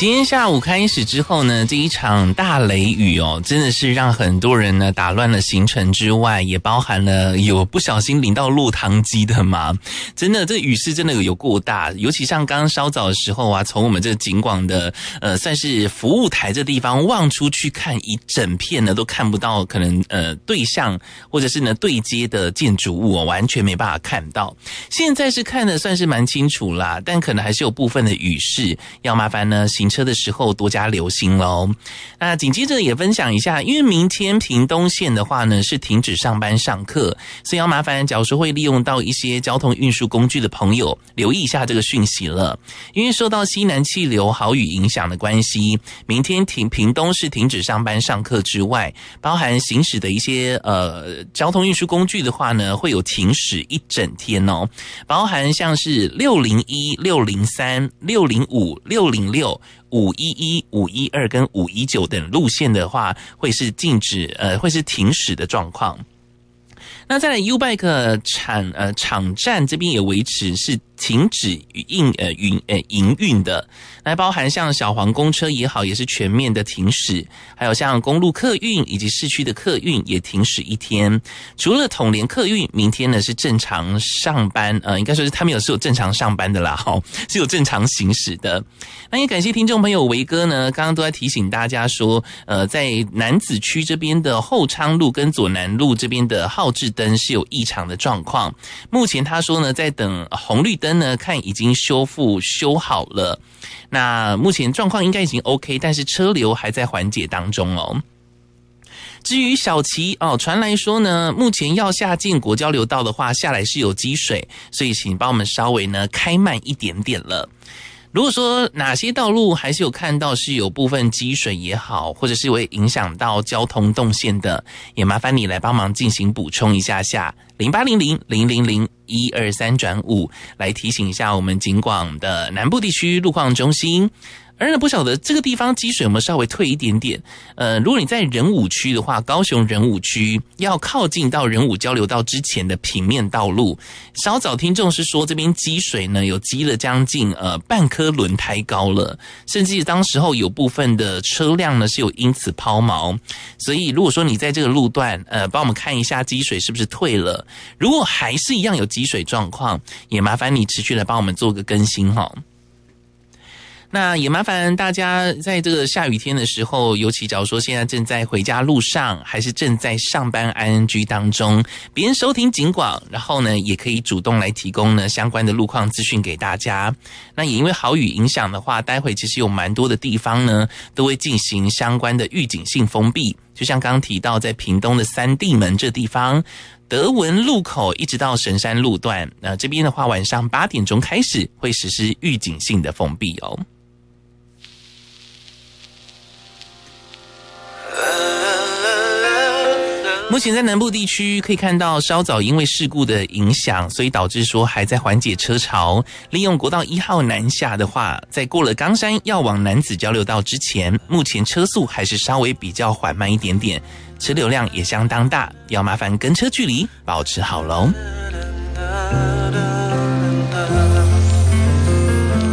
今天下午开始之后呢，这一场大雷雨哦，真的是让很多人呢打乱了行程之外，也包含了有不小心淋到落汤鸡的嘛。真的，这雨势真的有过大，尤其像刚刚稍早的时候啊，从我们这个景广的算是服务台这地方望出去看一整片呢，都看不到可能对向或者是呢对接的建筑物哦，完全没办法看到。现在是看的算是蛮清楚啦，但可能还是有部分的雨势，要麻烦呢行车的时候多加留心咯。那紧接着也分享一下，因为明天屏东县的话呢是停止上班上课，所以要麻烦假如说会利用到一些交通运输工具的朋友留意一下这个讯息了。因为受到西南气流豪雨影响的关系，明天屏东是停止上班上课之外，包含行驶的一些交通运输工具的话呢会有停驶一整天哦，包含像是601、603、605、606、511、512跟519等路线的话，会是禁止会是停驶的状况。那再来 U-Bike 场站这边也维持是停止营运的，那包含像小黄公车也好，也是全面的停驶，还有像公路客运以及市区的客运也停驶一天。除了统联客运明天呢是正常上班，应该说是他们是有正常上班的啦，是有正常行驶的。那也感谢听众朋友维哥呢，刚刚都在提醒大家说，在楠梓区这边的后昌路跟左南路这边的号志灯是有异常的状况。目前他说呢，在等红绿灯呢，看已经修好了。那目前状况应该已经 OK， 但是车流还在缓解当中哦。至于小旗传来说呢，目前要下建国交流道的话，下来是有积水，所以请帮我们稍微呢开慢一点点了。如果说哪些道路还是有看到是有部分积水也好，或者是会影响到交通动线的，也麻烦你来帮忙进行补充一下0800-000-123-5来提醒一下我们景广的南部地区路况中心。而呢，不晓得这个地方积水有没有稍微退一点点？如果你在仁武区的话，高雄仁武区要靠近到仁武交流道之前的平面道路，稍早听众是说这边积水呢，有积了将近半颗轮胎高了，甚至当时候有部分的车辆呢是有因此抛锚。所以如果说你在这个路段帮我们看一下积水是不是退了，如果还是一样有积水状况，也麻烦你持续的帮我们做个更新齁。那也麻烦大家在这个下雨天的时候，尤其假如说现在正在回家路上，还是正在上班 ING 当中，别人收听景广，然后呢也可以主动来提供呢相关的路况资讯给大家。那也因为豪雨影响的话，待会其实有蛮多的地方呢都会进行相关的预警性封闭，就像刚刚提到在屏东的三地门这地方，德文路口一直到神山路段，这边的话晚上8点钟开始会实施预警性的封闭哦。目前在南部地区可以看到，稍早因为事故的影响，所以导致说还在缓解车潮。利用国道1号南下的话，在过了冈山要往楠梓交流道之前，目前车速还是稍微比较缓慢一点点，车流量也相当大，要麻烦跟车距离保持好咯。